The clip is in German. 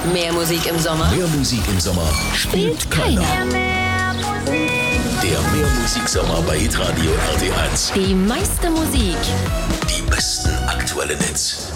Mehr Musik im Sommer Mehr Musik im Sommer spielt keiner. Der Mehrmusiksommer bei Hitradio RT1. Die meiste Musik. Die besten aktuellen Hits.